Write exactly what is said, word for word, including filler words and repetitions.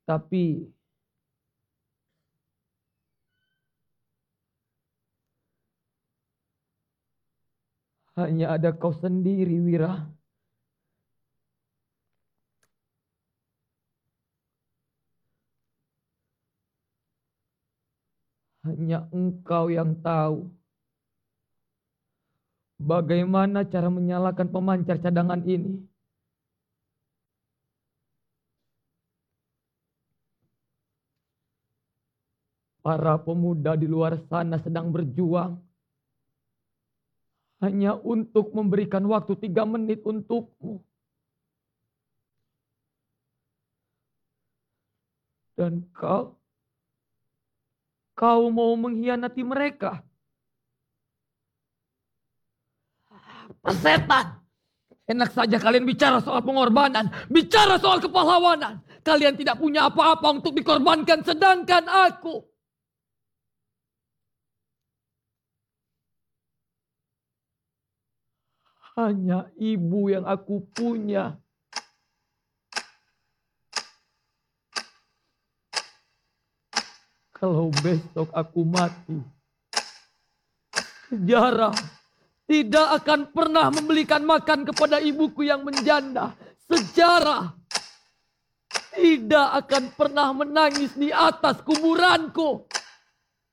Tapi hanya ada kau sendiri, Wira. Hanya engkau yang tahu bagaimana cara menyalakan pemancar cadangan ini. Para pemuda di luar sana sedang berjuang hanya untuk memberikan waktu tiga menit untukmu. Dan kau, kau mau mengkhianati mereka. Persetan! Enak saja kalian bicara soal pengorbanan, bicara soal kepahlawanan. Kalian tidak punya apa-apa untuk dikorbankan, sedangkan aku. Hanya ibu yang aku punya. Kalau besok aku mati, sejarah tidak akan pernah membelikan makan kepada ibuku yang menjanda. Sejarah tidak akan pernah menangis di atas kuburanku.